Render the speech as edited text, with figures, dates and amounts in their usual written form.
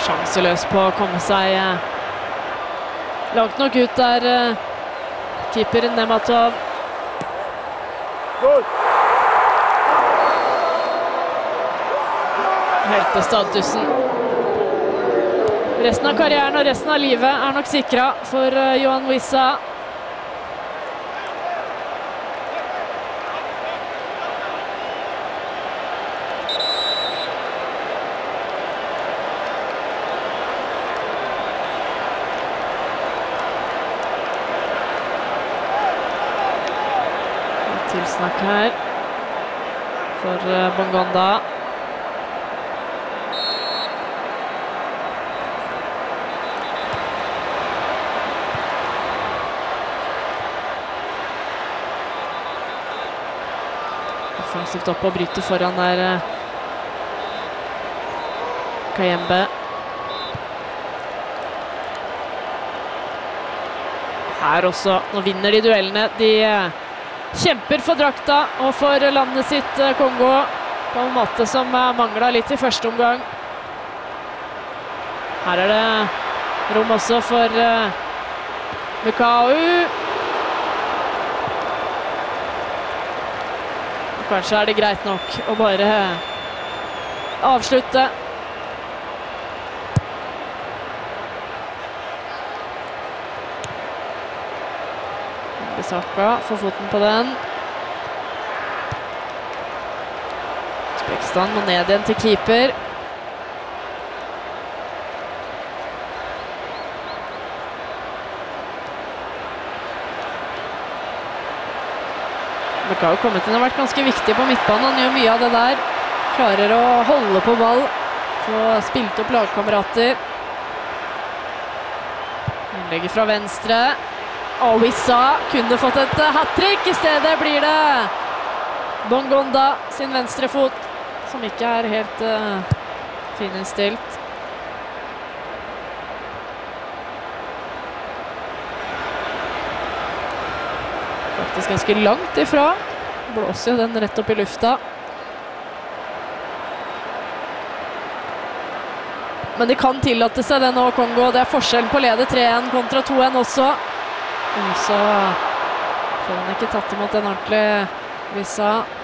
Sjanseløs på å komme seg langt nok ut der, keeper Nematov. Heltestatusen. Resten av karrieren og resten av livet er nok sikret for Yohan Wissa. Tilsnakk her for Bongonda. Offensivt opp og bryter foran der Kayembe. Her også, nå vinner de duellene. De kjemper for drakta og for landet sitt Kongo på en måte som manglet litt i første omgang. Her er det rom også for Mukau. Kanskje er det greit nok å bare avslutte. Saka får foten på den. Spekstad må ned igjen til keeper. Mukau kommet inn og vært ganske viktig på midtbanen. Han gjør mye av det der. Klarer å holde på ball. Få spilt opp lagkamerater. Innlegget fra venstre. Og Wissa kunne fått et hat-trick. I stedet blir det Bongonda sin venstre fot, som ikke er helt fininnstilt. Faktisk ganske langt ifra. Blåser jo den rett opp i lufta. Men de kan tillate seg det nå, Kongo. Det er forskjellen på lede 3-1 kontra 2-1 også. Så får han ikke tatt imot den ordentlig, Wissa.